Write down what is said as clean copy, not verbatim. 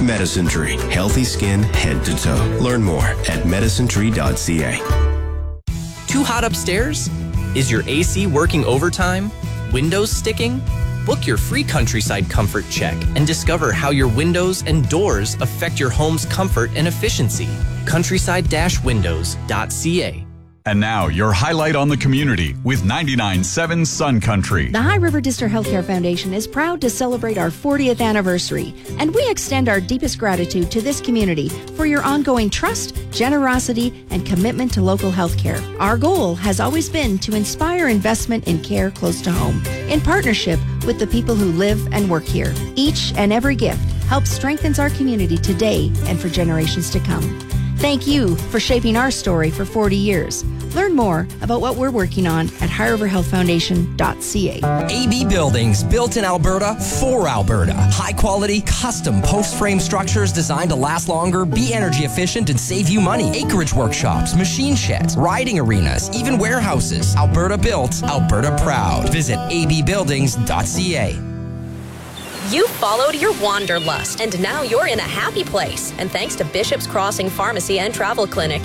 Medicine Tree. Healthy skin head to toe. Learn more at medicinetree.ca. Too hot upstairs? Is your AC working overtime? Windows sticking? Book your free Countryside Comfort Check and discover how your windows and doors affect your home's comfort and efficiency. Countryside-windows.ca. And now, your highlight on the community with 99.7 Sun Country. The High River District Healthcare Foundation is proud to celebrate our 40th anniversary, and we extend our deepest gratitude to this community for your ongoing trust, generosity, and commitment to local healthcare. Our goal has always been to inspire investment in care close to home, in partnership with the people who live and work here. Each and every gift helps strengthens our community today and for generations to come. Thank you for shaping our story for 40 years. Learn more about what we're working on at highriverhealthfoundation.ca. AB Buildings, built in Alberta for Alberta. High quality, custom post-frame structures designed to last longer, be energy efficient, and save you money. Acreage workshops, machine sheds, riding arenas, even warehouses. Alberta built, Alberta proud. Visit abbuildings.ca. You followed your wanderlust, and now you're in a happy place. And thanks to Bishop's Crossing Pharmacy and Travel Clinic,